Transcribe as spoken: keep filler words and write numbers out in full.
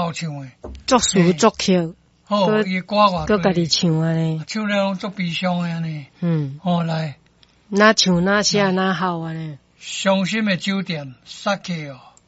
好唱诶， 作词作曲， 哦，伊歌话佮家己唱安尼， 唱了拢足悲伤诶安尼。 嗯， 哦，来， 哪唱哪写哪好安尼。 伤心诶酒店，杀客哦。